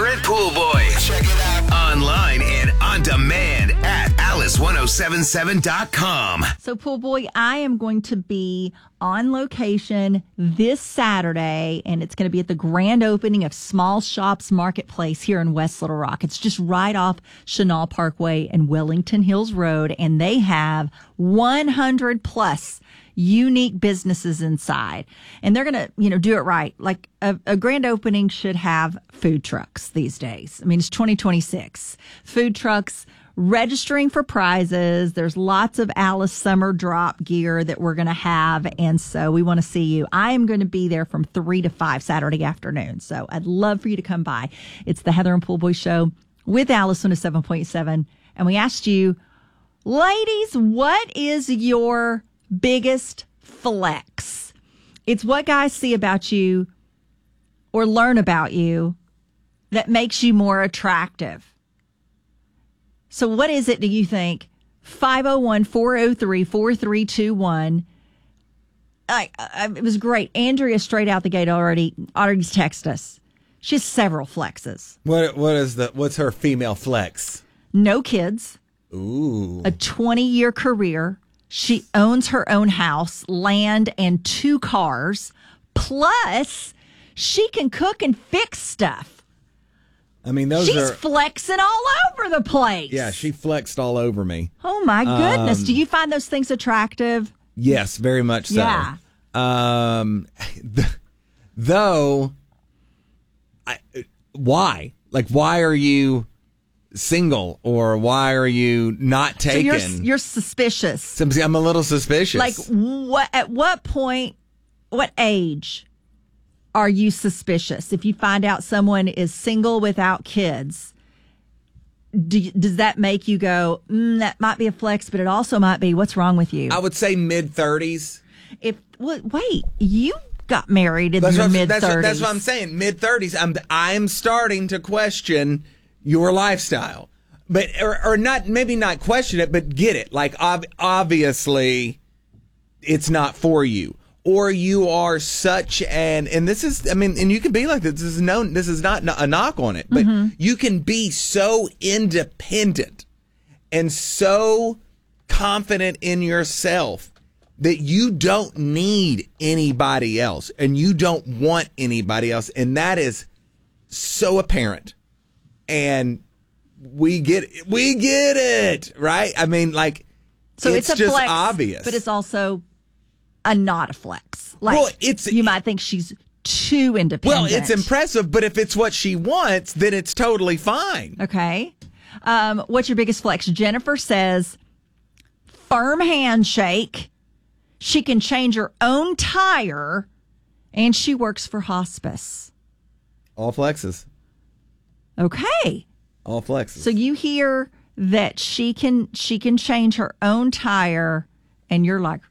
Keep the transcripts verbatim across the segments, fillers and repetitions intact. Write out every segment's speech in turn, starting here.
and Pool Boy. Check it out. Online and on demand at alice ten seventy-seven dot com. So, Pool Boy, I am going to be on location this Saturday, and it's going to be at the grand opening of Small Shops Marketplace here in West Little Rock. It's just right off Chenal Parkway and Wellington Hills Road, and they have one hundred plus unique businesses inside, and they're going to, you know, do it right. Like a, a grand opening should have food trucks these days. I mean, it's twenty twenty-six. Food trucks registering for prizes. There's lots of Alice Summer Drop gear that we're going to have, and so we want to see you. I am going to be there from three to five Saturday afternoon, so I'd love for you to come by. It's the Heather and Pool Boy Show with Alice one oh seven point seven, and we asked you, ladies, what is your biggest flex? It's what guys see about you or learn about you that makes you more attractive. So what is it, do you think? five oh one, four oh three, four three two one. I, I, it was great. Andrea straight out the gate already already texted us. She has several flexes. What what is the what's her female flex? No kids. Ooh. A twenty-year career. She owns her own house, land, and two cars. Plus, she can cook and fix stuff. I mean, those She's are... flexing all over the place. Yeah, she flexed all over me. Oh, my goodness. Um, Do you find those things attractive? Yes, very much so. Yeah. Um, th- though, I, why? Like, why are you single, or why are you not taken? So you're, you're suspicious. So I'm a little suspicious. Like, what? At what point, what age are you suspicious? If you find out someone is single without kids, do, does that make you go, mm, that might be a flex, but it also might be, what's wrong with you? I would say mid-thirties. If well, wait, you got married in That's your what, mid-thirties. that's, what, that's what I'm saying. Mid-thirties. I'm, I'm starting to question your lifestyle, but or, or not, maybe not question it, but get it. Like, ob- obviously, it's not for you, or you are such an. And this is, I mean, and you can be like this. This is no, this is not a knock on it, but mm-hmm. you can be so independent and so confident in yourself that you don't need anybody else, and you don't want anybody else, and that is so apparent. And we get it. We get it, right? I mean, like, so it's, it's a just flex, obvious. But it's also a not a flex. Like, well, it's, you might think she's too independent. Well, it's impressive, but if it's what she wants, then it's totally fine. Okay. Um, what's your biggest flex? Jennifer says, firm handshake. She can change her own tire, and she works for hospice. All flexes. Okay. All flexes. So you hear that she can she can change her own tire, and you're like,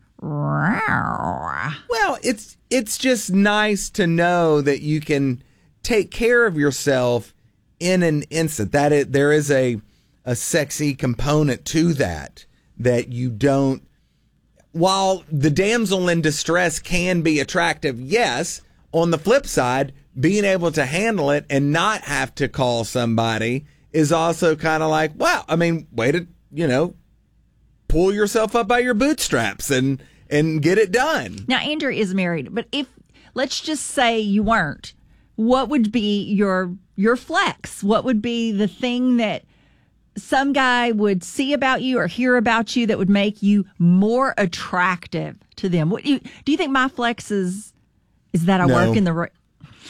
rawr. Well, it's it's just nice to know that you can take care of yourself in an instant. That it, there is a a sexy component to that, that you don't. While the damsel in distress can be attractive, yes, on the flip side, being able to handle it and not have to call somebody is also kind of like, wow, I mean, way to, you know, pull yourself up by your bootstraps and, and get it done. Now, Andrew is married, but if, let's just say you weren't, what would be your, your flex? What would be the thing that some guy would see about you or hear about you that would make you more attractive to them? What do you, do you think my flex is, is that I No. work in the right?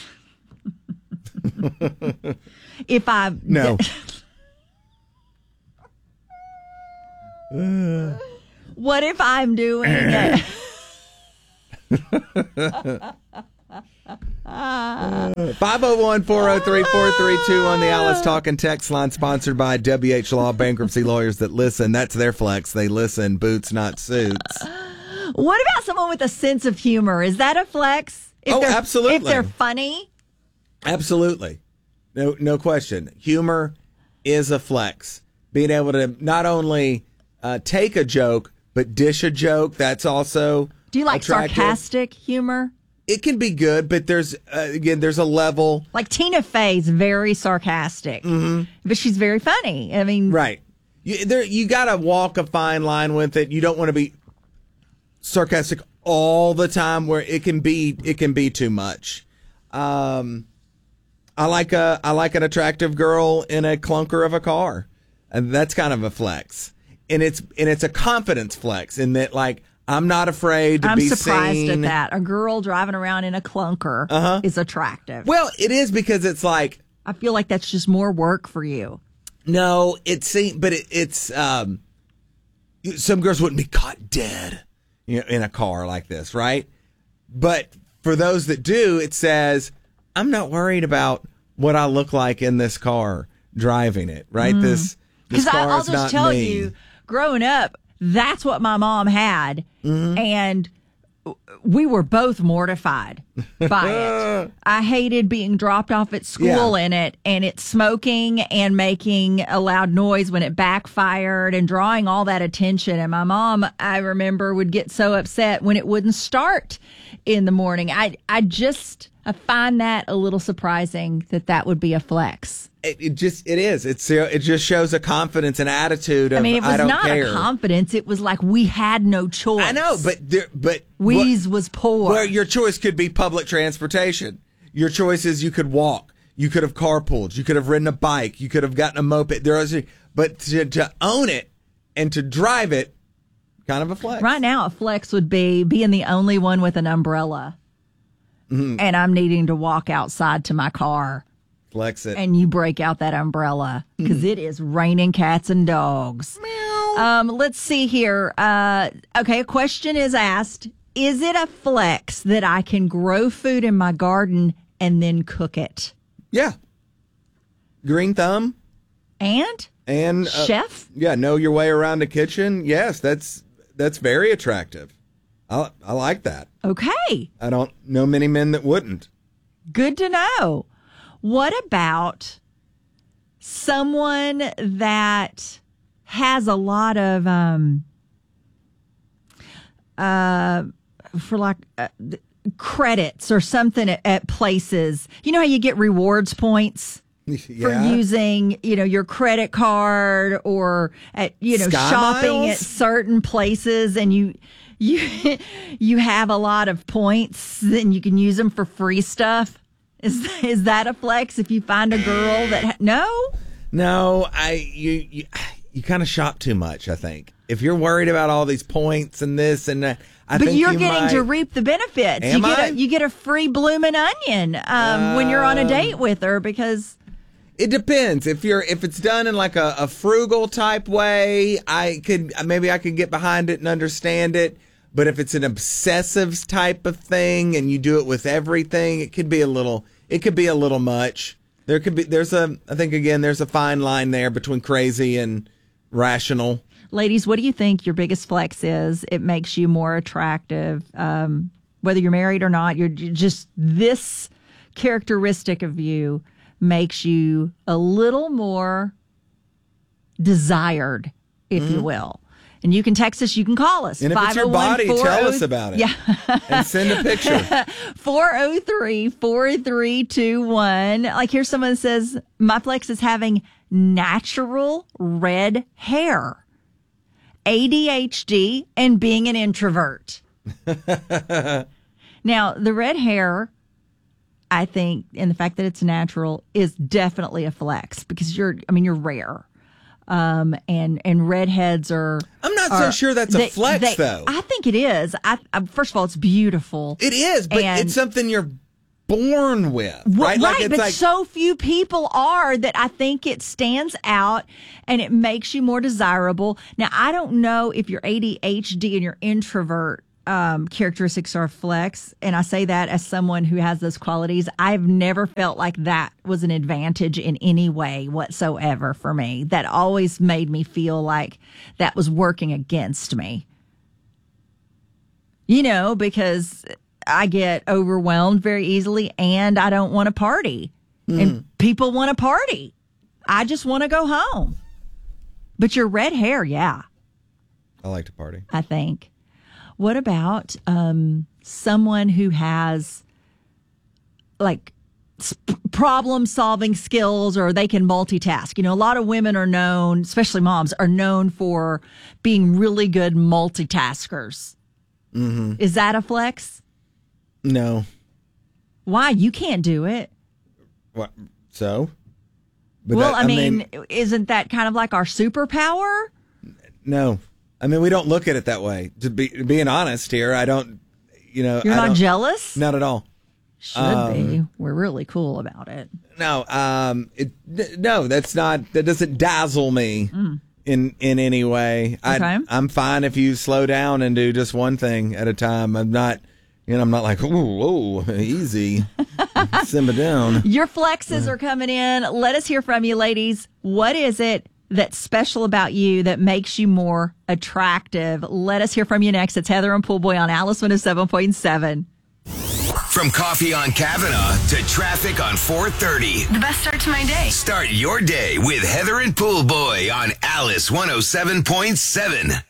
If I no, what if I'm doing it? five oh one, four oh three, four three two on the Alice Talking text line, sponsored by W H Law, bankruptcy lawyers that listen. That's their flex. They listen, boots, not suits. What about someone with a sense of humor? Is that a flex? If Oh, they're- absolutely. If they're funny? Absolutely. No, no question. Humor is a flex. Being able to not only uh, take a joke, but dish a joke, that's also Do you like attractive. sarcastic humor? it can be good, but there's, uh, again, there's a level. Like Tina Fey's very sarcastic, mm-hmm. but she's very funny. I mean, right. You, there, you got to walk a fine line with it. You don't want to be sarcastic all the time where it can be, it can be too much. Um, I like a, I like an attractive girl in a clunker of a car. And that's kind of a flex. And it's, and it's a confidence flex in that, like, I'm not afraid to I'm be surprised seen. at that. A girl driving around in a clunker uh-huh. is attractive. Well, it is because it's like, I feel like that's just more work for you. no, it seems, but it, it's, um, some girls wouldn't be caught dead, you know, in a car like this, right? But for those that do, it says, I'm not worried about what I look like in this car driving it, right? Mm. This, this car I'll is just not tell me. you, growing up, that's what my mom had. Mm-hmm. And we were both mortified by it. I hated being dropped off at school yeah. in it, and it smoking and making a loud noise when it backfired and drawing all that attention. And my mom, I remember, would get so upset when it wouldn't start in the morning. I, I just, I find that a little surprising that that would be a flex. It, it just, it is. It's, it just shows a confidence and attitude of, I mean, it was I don't not care. a confidence. It was like we had no choice. I know, but there, but Weeze was poor. Well, your choice could be public transportation. Your choice is you could walk. You could have carpooled. You could have ridden a bike. You could have gotten a moped. There was, but to, to own it and to drive it, kind of a flex. Right now, a flex would be being the only one with an umbrella, mm-hmm. and I'm needing to walk outside to my car. Flex it. And you break out that umbrella because it is raining cats and dogs. Meow. Um, let's see here. Uh, okay, a question is asked. Is it a flex that I can grow food in my garden and then cook it? Yeah. Green thumb. And? And uh, chef? Yeah, know your way around the kitchen. Yes, that's that's very attractive. I, I like that. Okay. I don't know many men that wouldn't. Good to know. What about someone that has a lot of, um, uh, for like uh, credits or something at, at places? You know how you get rewards points yeah. for using, you know, your credit card or at, you know, Sky shopping miles? at certain places, and you, you, you have a lot of points, then you can use them for free stuff. Is is that a flex if you find a girl that ha- no? No, I you you, you kind of shop too much, I think. If you're worried about all these points and this and that, I but think you're you getting might, to reap the benefits. Am you get I? a, you get a free blooming onion um, uh, when you're on a date with her because it depends. If you're if it's done in like a, a frugal type way, I could maybe I could get behind it and understand it. But if it's an obsessive type of thing and you do it with everything, it could be a little, it could be a little much. There could be, there's a, I think again, there's a fine line there between crazy and rational. Ladies, what do you think your biggest flex is? It makes you more attractive. Um, whether you're married or not, you're just, this characteristic of you makes you a little more desired, if mm-hmm. you will. And you can text us, you can call us. And if it's your body, tell us about it. Yeah. And send a picture. four oh three, four three two one. Like here's someone that says, my flex is having natural red hair, A D H D, and being an introvert. Now, the red hair, I think, and the fact that it's natural is definitely a flex because you're, I mean, you're rare. Um, and, and redheads are. I'm not are, so sure that's they, a flex, they, though. I think it is. I, I, first of all, it's beautiful. It is, but and, it's something you're born with, right? Right, like, it's but like, so few people are that I think it stands out and it makes you more desirable. Now, I don't know if your A D H D and your introvert um, characteristics are flex, and I say that as someone who has those qualities. I've never felt like that was an advantage in any way whatsoever for me. That always made me feel like that was working against me. You know, because I get overwhelmed very easily and I don't want to party. Mm. And people want to party. I just want to go home. But your red hair, yeah. I like to party. I think. What about um, someone who has like problem solving skills, or they can multitask. You know, a lot of women are known, especially moms, are known for being really good multitaskers. Mm-hmm. Is that a flex? No. Why? You can't do it. What? So? But well, that, I, mean, I mean, isn't that kind of like our superpower? No. I mean, we don't look at it that way. To be being honest here, I don't, you know. You're I not don't, jealous? Not at all. Should um, be. We're really cool about it. No, um, it, no, that's not, that doesn't dazzle me mm. in, in any way. Okay. I, I'm fine if you slow down and do just one thing at a time. I'm not, you know, I'm not like, oh, easy, simmer down. Your flexes are coming in. Let us hear from you, ladies. What is it that's special about you that makes you more attractive? Let us hear from you next. It's Heather and Poolboy on Alice one oh seven point seven. From coffee on Kavanaugh to traffic on four thirty. The best start to my day. Start your day with Heather and Poolboy on Alice one oh seven point seven.